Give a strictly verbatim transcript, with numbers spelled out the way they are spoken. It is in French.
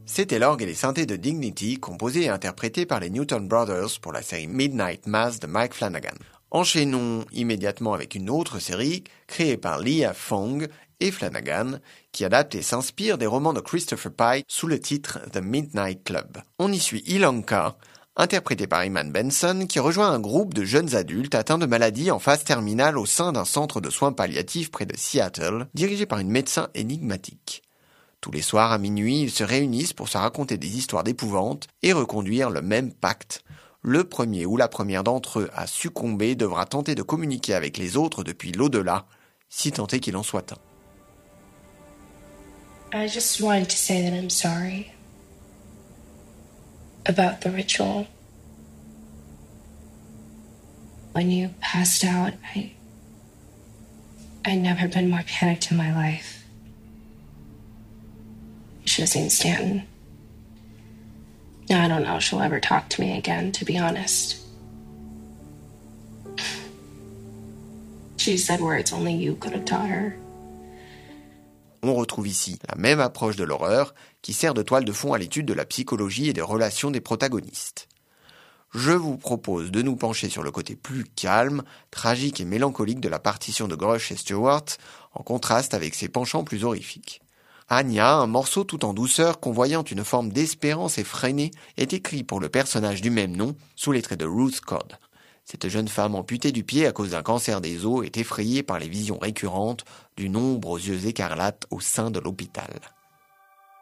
C'était l'orgue et les synthés de Dignity, composés et interprétés par les Newton Brothers pour la série Midnight Mass de Mike Flanagan. Enchaînons immédiatement avec une autre série créée par Leah Fong et Flanagan, qui adapte et s'inspire des romans de Christopher Pike sous le titre The Midnight Club. On y suit Ilanka, interprété par Iman Benson, qui rejoint un groupe de jeunes adultes atteints de maladies en phase terminale au sein d'un centre de soins palliatifs près de Seattle, dirigé par une médecin énigmatique. Tous les soirs à minuit, ils se réunissent pour se raconter des histoires d'épouvante et reconduire le même pacte. Le premier ou la première d'entre eux à succomber devra tenter de communiquer avec les autres depuis l'au-delà, si tant est qu'il en soit un. I just wanted to say that I'm sorry about the ritual. When you passed out, I I'd never been more panicked in my life. You should have seen Stanton. Now I don't know if she'll ever talk to me again, to be honest. She said words only you could have taught her. On retrouve ici la même approche de l'horreur qui sert de toile de fond à l'étude de la psychologie et des relations des protagonistes. Je vous propose de nous pencher sur le côté plus calme, tragique et mélancolique de la partition de Grush et Stewart, en contraste avec ses penchants plus horrifiques. Anya, un morceau tout en douceur convoyant une forme d'espérance effrénée, est écrit pour le personnage du même nom, sous les traits de Ruth Codd. Cette jeune femme amputée du pied à cause d'un cancer des os est effrayée par les visions récurrentes d'une ombre aux yeux écarlates au sein de l'hôpital.